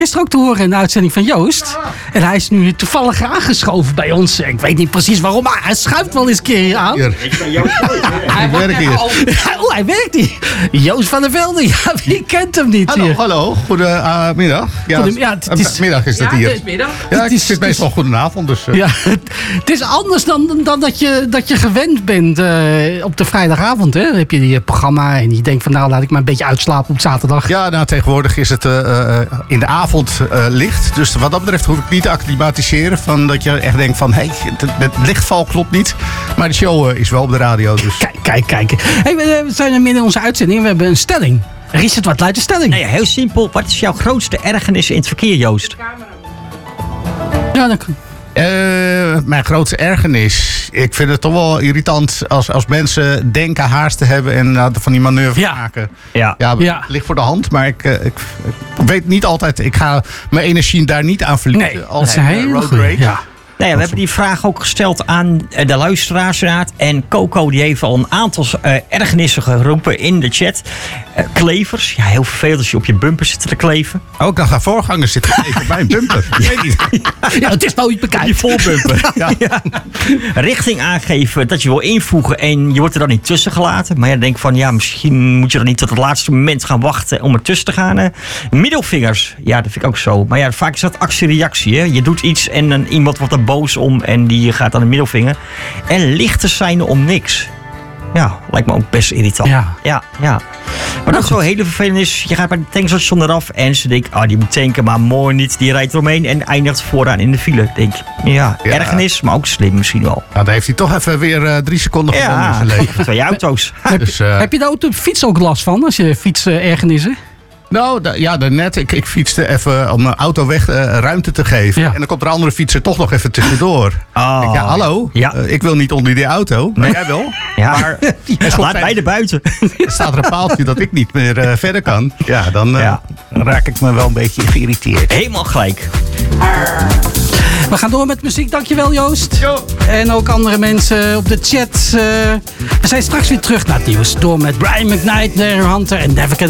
Gisteren ook te horen in de uitzending van Joost. En hij is nu toevallig aangeschoven bij ons. Ik weet niet precies waarom, maar hij schuift wel eens een keer aan. Hier. Hij werkt hier. hij werkt hier. Joost van der Velde, ja, wie kent hem niet hier? Hallo. Goedemiddag. Middag is dat hier. Het is middag. Ja, ik zit meestal goedenavond. Dus, Ja, het is anders dan dat je gewend bent op de vrijdagavond. Hè? Dan heb je die programma en je denkt van nou laat ik maar een beetje uitslapen op zaterdag. Ja, nou tegenwoordig is het in de avond licht. Dus wat dat betreft hoef ik niet te acclimatiseren. Van dat je echt denkt van het lichtval klopt niet. Maar de show is wel op de radio. Dus. Kijk. Hey, we zijn midden in onze uitzending. We hebben een stelling. Richard, wat luidt de stelling? Nou ja, heel simpel. Wat is jouw grootste ergernis in het verkeer, Joost? Ja, dan... Mijn grootste ergernis. Ik vind het toch wel irritant als mensen denken haast te hebben en van die manoeuvres maken. Ja. Het ligt voor de hand, maar ik weet niet altijd. Ik ga mijn energie daar niet aan verliezen. Nee, dat is een hele road goeie. rage. Ja. Nou ja, we hebben die vraag ook gesteld aan de luisteraarsraad. En Coco die heeft al een aantal ergernissen geroepen in de chat. Klevers. Ja, heel vervelend als je op je bumper zit te kleven. Ook dan gaan voorgangers zitten even bij een bumper. Ik weet niet. Ja, het is nooit bekijkt. Die volbumper. Ja. Richting aangeven dat je wil invoegen en je wordt er dan niet tussen gelaten. Maar ja, dan denk ik van ja, misschien moet je dan niet tot het laatste moment gaan wachten om er tussen te gaan. Middelvingers. Ja, dat vind ik ook zo. Maar ja, vaak is dat actie-reactie. Hè? Je doet iets en dan iemand wordt er boos om en die gaat aan de middelvinger. En lichte seinen om niks. Ja, lijkt me ook best irritant. Ja. Maar dat is wel hele vervelend is. Je gaat bij de tankstation eraf en ze denkt, die moet tanken, maar mooi niet. Die rijdt eromheen en eindigt vooraan in de file. Denk ja, ergernis, maar ook slim misschien wel. Nou, dan heeft hij toch even weer 3 seconden gewonnen in zijn leven. 2 auto's. Heb je daar op de fiets ook last van als je fietsergernissen? Nou, daarnet. Ik fietste even om mijn auto weg ruimte te geven. Ja. En dan komt er een andere fietser toch nog even tussendoor. Hallo? Ja. Ik wil niet onder die auto. Maar jij wel. Ja. Maar laat beide buiten. Er staat er een paaltje dat ik niet meer verder kan. Ja, dan raak ik me wel een beetje geïrriteerd. Helemaal gelijk. We gaan door met muziek. Dankjewel, Joost. Jo. En ook andere mensen op de chat. We zijn straks weer terug naar het nieuws. Door met Brian McKnight, Hunter en Never Can